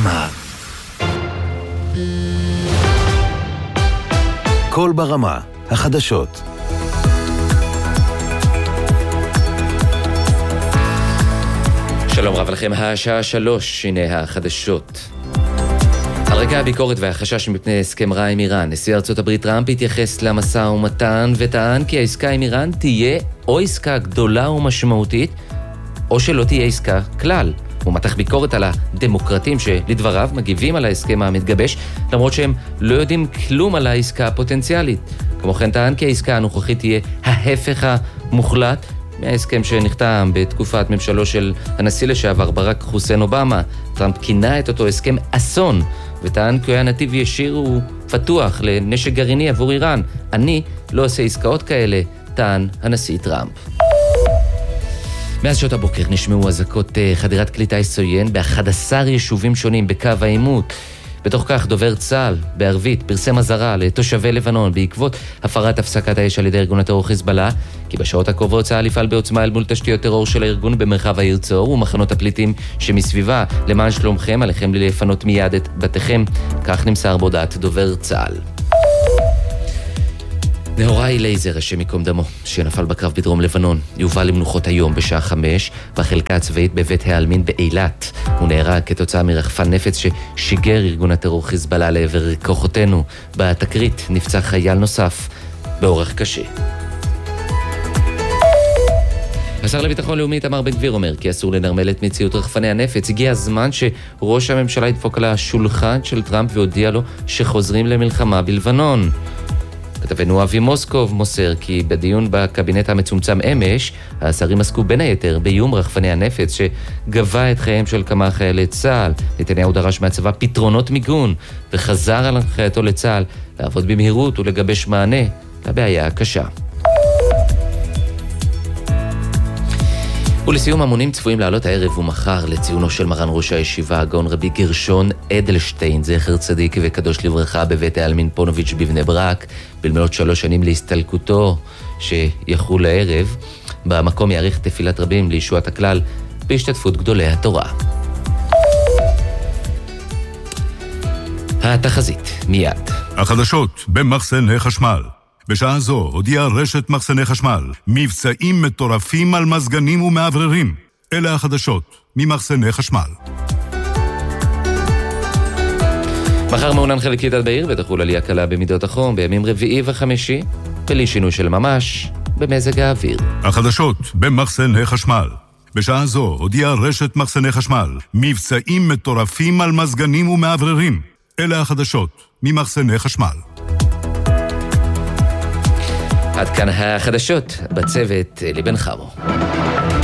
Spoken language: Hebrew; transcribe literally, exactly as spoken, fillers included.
ברמה. קול ברמה, החדשות. שלום רב לכם, השעה שלוש, הנה החדשות. על רקע הביקורת והחשש מפני הסכם רע עם איראן, נשיא ארצות הברית טראמפ התייחס למשא ומתן וטען כי העסקה עם איראן תהיה או עסקה גדולה ומשמעותית, או שלא תהיה עסקה כלל. הוא מתח ביקורת על הדמוקרטים שלדבריו מגיבים על ההסכם המתגבש, למרות שהם לא יודעים כלום על העסקה הפוטנציאלית. כמו כן טען כי העסקה הנוכחית תהיה ההפך המוחלט מההסכם שנחתם בתקופת ממשלו של הנשיא לשעבר ברק חוסיין אובמה. טראמפ כינה את אותו הסכם אסון, וטען כי הוא היה נתיב ישיר ופתוח לנשק גרעיני עבור איראן. אני לא עושה עסקאות כאלה, טען הנשיא טראמפ. מאז שעות הבוקר נשמעו אזעקות חדירת כלי טיס עוין ב-אחד עשר יישובים שונים בקו העימות. בתוך כך דובר צה"ל בערבית פרסם אזהרה לתושבי לבנון בעקבות הפרת הפסקת האש על ידי ארגון הטרור חיזבאללה, כי בשעות הקרובות צה"ל יפעל בעוצמה אל מול תשתיות טרור של הארגון במרחב העיר צור ומחנות הפליטים שמסביבה. למען שלומכם עליכם לפנות מיד את בתיכם, כך נמסר בהודעת דובר צה"ל. נהוראי לייזר, השם ייקום דמו, שנפל בקרב בדרום לבנון, יובא למנוחות היום בשעה חמש בחלקה הצבאית בבית העלמין באילת. הוא נהרג כתוצאה מרחפן נפץ ששיגר ארגון הטרור חיזבאללה לעבר כוחותינו. בתקרית נפצע חייל נוסף באורח קשה. השר לביטחון לאומי איתמר בן גביר אומר כי אסור לנרמל את מציאות רחפני הנפץ. הגיע הזמן שראש הממשלה ידפוק על השולחן של טראמפ והודיע לו שחוזרים למלחמה בלבנון. כתבנו אבי מוסקוב מוסר כי בדיון בקבינט המצומצם אמש, השרים עסקו בין היתר באיום רחפני הנפץ שגבה את חייהם של כמה חיילי צה"ל. נתניהו דרש מהצבא פתרונות מיגון וחזר על הנחייתו לצה"ל לעבוד במהירות ולגבש מענה לבעיה הקשה. ולסיום, המונים צפויים לעלות הערב ומחר לציונו של מרן ראש הישיבה הגאון רבי גרשון אדלשטיין, זכר צדיק וקדוש לברכה, בבית העלמין פונוביץ' בבני ברק, במלאות שלוש שנים להסתלקותו שיחול הערב. במקום יעריך תפילת רבים לישועת הכלל בהשתתפות גדולי התורה. התחזית מיד. החדשות במחסני חשמל. בשעה זו הודיעה רשת מחסני חשמל מבצעים מטורפים על מזגנים ומעבררים. אלה החדשות ממחסני חשמל. מחר מעונן חלקית עד בעיר ותחול עלייה קלה במידות החום בימים רביעי וחמישי, בלי שינוי של ממש במזג האוויר. החדשות במחסני חשמל. בשעה זו הודיעה רשת מחסני חשמל מבצעים מטורפים על מזגנים ומעבררים. אלה החדשות ממחסני חשמל. עד כאן החדשות, בצוות אלי בן חמו.